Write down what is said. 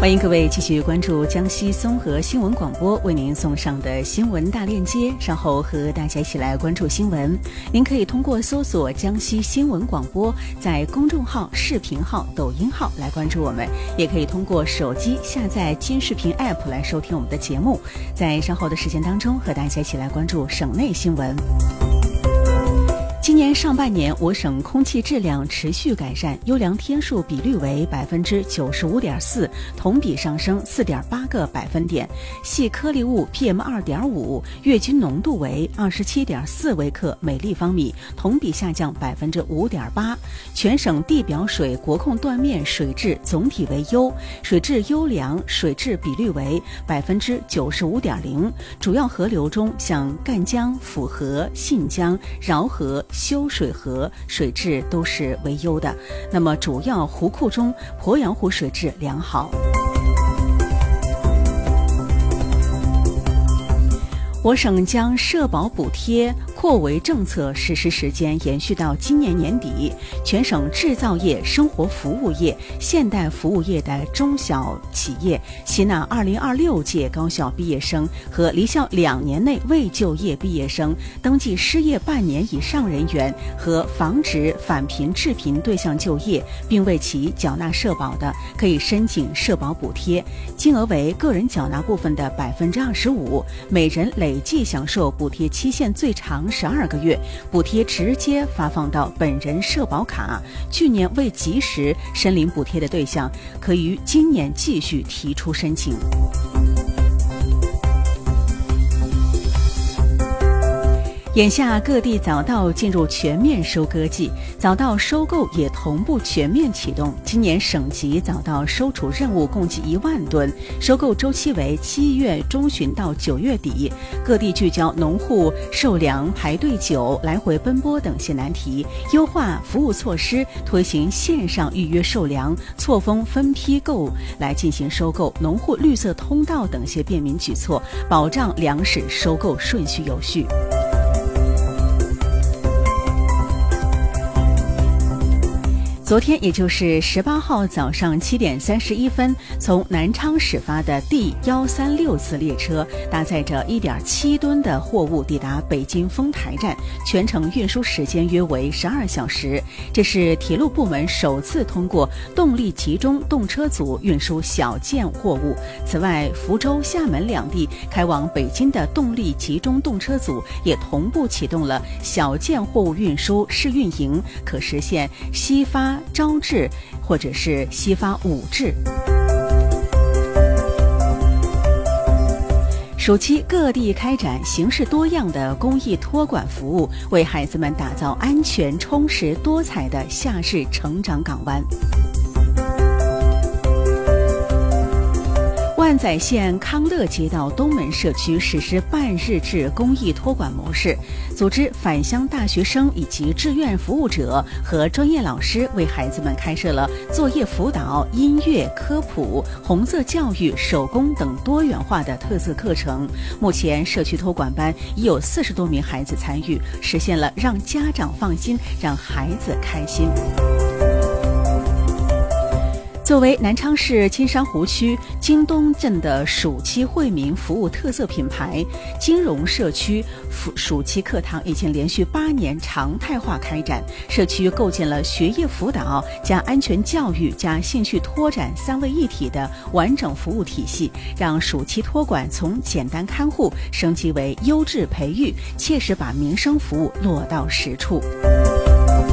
欢迎各位继续关注江西综合新闻广播为您送上的新闻大链接，稍后和大家一起来关注新闻。您可以通过搜索江西新闻广播，在公众号、视频号、抖音号来关注我们，也可以通过手机下载金视频 App 来收听我们的节目。在稍后的时间当中，和大家一起来关注省内新闻。今年上半年，我省空气质量持续改善，优良天数比率为95.4%，同比上升4.8个百分点。细颗粒物 PM2.5 月均浓度为27.4微克每立方米，同比下降5.8%。全省地表水国控断面水质总体为优，水质优良水质比率为95.0%。主要河流中，像赣江、抚河、信江、饶河、修水河水质都是为优的。那么主要湖库中，鄱阳湖水质良好。我省将社保补贴扩围政策实施时间延续到今年年底，全省制造业、生活服务业、现代服务业的中小企业吸纳2026届高校毕业生和离校2年内未就业毕业生、登记失业半年以上人员和防止返贫致贫对象就业并为其缴纳社保的，可以申请社保补贴，金额为个人缴纳部分的25%，每人累计享受补贴期限最长12个月，补贴直接发放到本人社保卡。去年未及时申领补贴的对象，可于今年继续提出申请。眼下各地早稻进入全面收割季，早稻收购也同步全面启动。今年省级早稻收储任务共计1万吨，收购周期为7月中旬到9月底。各地聚焦农户售粮排队久、来回奔波等些难题，优化服务措施，推行线上预约售粮、错峰分批购来进行收购，农户绿色通道等些便民举措，保障粮食收购顺序有序。昨天，也就是18号早上7点31分，从南昌始发的D136次列车，搭载着1.7吨的货物抵达北京丰台站，全程运输时间约为12小时。这是铁路部门首次通过动力集中动车组运输小件货物。此外，福州、厦门两地开往北京的动力集中动车组也同步启动了小件货物运输试运营，可实现西发招制或者是西发五制。暑期各地开展形式多样的公益托管服务，为孩子们打造安全、充实、多彩的夏日成长港湾。万载县康乐街道东门社区实施半日制公益托管模式，组织返乡大学生以及志愿服务者和专业老师为孩子们开设了作业辅导、音乐、科普、红色教育、手工等多元化的特色课程。目前社区托管班已有40多名孩子参与，实现了让家长放心、让孩子开心。作为南昌市金山湖区金东镇的暑期惠民服务特色品牌，金融社区暑期课堂已经连续8年常态化开展，社区构建了学业辅导加安全教育加兴趣拓展3位一体的完整服务体系，让暑期托管从简单看护升级为优质培育，切实把民生服务落到实处。